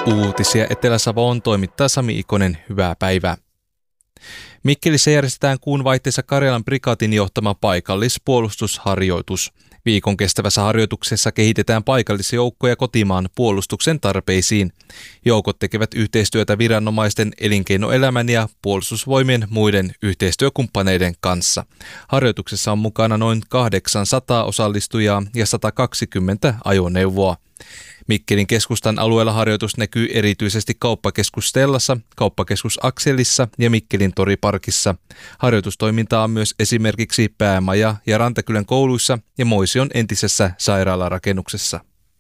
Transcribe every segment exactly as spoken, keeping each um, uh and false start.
Uutisia Etelä-Savoon toimittaa Sami Ikonen, hyvää päivää. Mikkelissä järjestetään kuun vaihteessa Karjalan prikaatin johtama paikallispuolustusharjoitus. Viikon kestävässä harjoituksessa kehitetään paikallisjoukkoja kotimaan puolustuksen tarpeisiin. Joukot tekevät yhteistyötä viranomaisten, elinkeinoelämän ja puolustusvoimien muiden yhteistyökumppaneiden kanssa. Harjoituksessa on mukana noin kahdeksansataa osallistujaa ja sata kaksikymmentä ajoneuvoa. Mikkelin keskustan alueella harjoitus näkyy erityisesti kauppakeskus Stellassa, kauppakeskus Akselissa ja Mikkelin toriparkissa. Harjoitustoimintaa on myös esimerkiksi Päämaja ja Rantakylän kouluissa ja Moision entisessä sairaalarakennuksessa.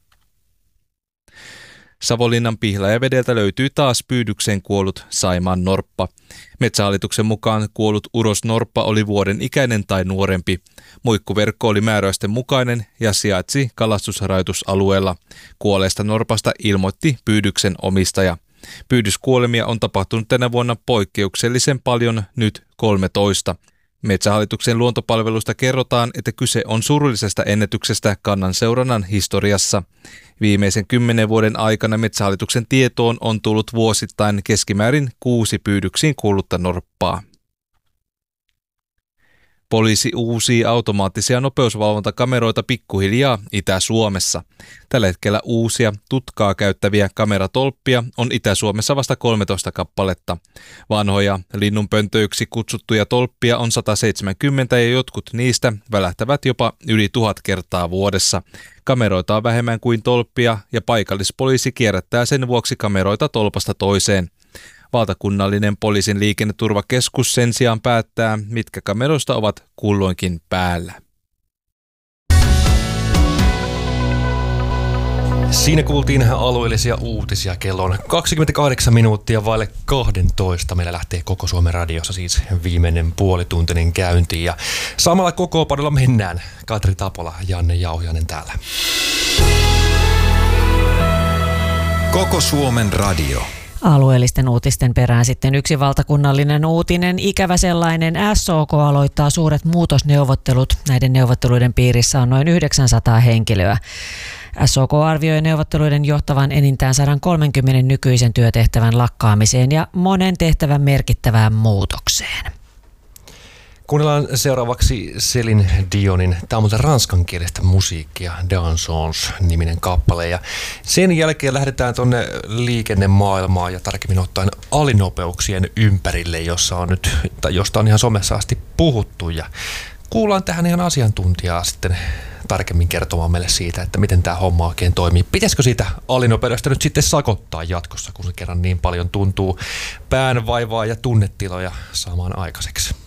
Savonlinnan Pihlajavedeltä löytyy taas pyydykseen kuollut Saimaan norppa. Metsähallituksen mukaan kuollut urosnorppa oli vuoden ikäinen tai nuorempi. Muikkuverkko oli määräysten mukainen ja sijaitsi kalastusrajoitusalueella. Kuolleesta norpasta ilmoitti pyydyksen omistaja. Pyydyskuolemia on tapahtunut tänä vuonna poikkeuksellisen paljon, nyt kolmetoista. Metsähallituksen luontopalvelusta kerrotaan, että kyse on surullisesta ennätyksestä kannanseurannan historiassa. Viimeisen kymmenen vuoden aikana Metsähallituksen tietoon on tullut vuosittain keskimäärin kuusi pyydyksiin kuollutta norppaa. Poliisi uusii automaattisia nopeusvalvontakameroita pikkuhiljaa Itä-Suomessa. Tällä hetkellä uusia tutkaa käyttäviä kameratolppia on Itä-Suomessa vasta kolmetoista kappaletta. Vanhoja linnunpöntöiksi kutsuttuja tolppia on sata seitsemänkymmentä ja jotkut niistä välähtävät jopa yli tuhat kertaa vuodessa. Kameroita on vähemmän kuin tolppia ja paikallispoliisi kierrättää sen vuoksi kameroita tolpasta toiseen. Valtakunnallinen poliisin liikenneturvakeskus sen sijaan päättää, mitkä kameroista ovat kulloinkin päällä. Siinä kuultiin alueellisia uutisia. Kello on kaksikymmentäkahdeksan minuuttia vaille kaksitoista. Meillä lähtee Koko Suomen radiossa siis viimeinen puolituntinen käyntiin. Ja samalla kokoonpanolla mennään. Katri Tapola, Janne Jauhiainen täällä. Koko Suomen radio. Alueellisten uutisten perään sitten yksi valtakunnallinen uutinen, ikävä sellainen. S O K aloittaa suuret muutosneuvottelut. Näiden neuvotteluiden piirissä on noin yhdeksänsataa henkilöä. S O K arvioi neuvotteluiden johtavan enintään sata kolmekymmentä nykyisen työtehtävän lakkaamiseen ja monen tehtävän merkittävään muutokseen. Kuunnellaan seuraavaksi Céline Dionin, tämä on muuten ranskankielistä musiikkia, Dansons-niminen kappale. Ja sen jälkeen lähdetään tuonne liikennemaailmaan ja tarkemmin ottaen alinopeuksien ympärille, jossa on nyt, tai josta on ihan somessa asti puhuttu. Ja kuullaan tähän ihan asiantuntijaa sitten tarkemmin kertomaan meille siitä, että miten tämä homma oikein toimii. Pitäisikö siitä alinopeudesta nyt sitten sakottaa jatkossa, kun se kerran niin paljon tuntuu päänvaivaa ja tunnetiloja saamaan aikaiseksi?